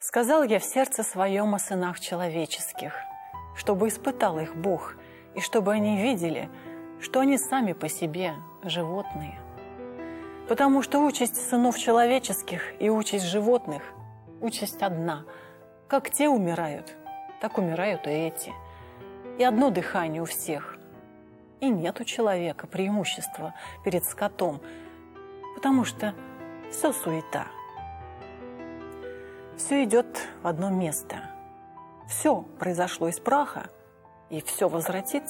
Сказал я в сердце своем о сынах человеческих, чтобы испытал их Бог, и чтобы они видели, что они сами по себе животные. Потому что участь сынов человеческих и участь животных – участь одна. Как те умирают, так умирают и эти. И одно дыхание у всех. И нет у человека преимущества перед скотом, потому что все суета. Все идет в одно место. Все произошло из праха, и все возвратится